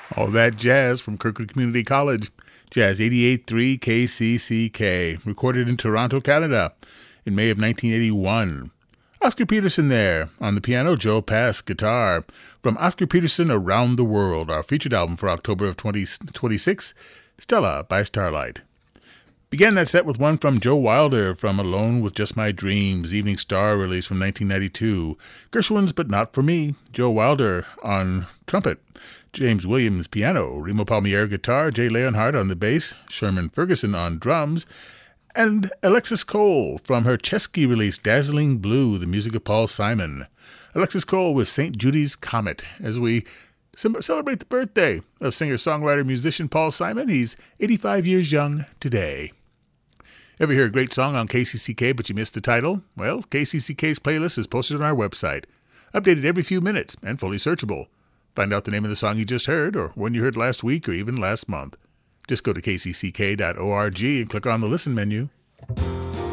All that jazz from Kirkwood Community College. Jazz 88.3 KCCK, recorded in Toronto, Canada in May of 1981. Oscar Peterson there. On the piano, Joe Pass, guitar. From Oscar Peterson, Around the World, our featured album for October of 2026, Stella by Starlight. Began that set with one from Joe Wilder from Alone with Just My Dreams, Evening Star release from 1992. Gershwin's But Not For Me, Joe Wilder on trumpet. James Williams piano, Remo Palmieri guitar, Jay Leonhardt on the bass, Sherman Ferguson on drums, and Alexis Cole from her Chesky release Dazzling Blue, the music of Paul Simon. Alexis Cole with St. Judy's Comet as we celebrate the birthday of singer-songwriter-musician Paul Simon. He's 85 years young today. Ever hear a great song on KCCK but you missed the title? Well, KCCK's playlist is posted on our website, updated every few minutes and fully searchable. Find out the name of the song you just heard, or one you heard last week or even last month. Just go to kcck.org and click on the Listen menu.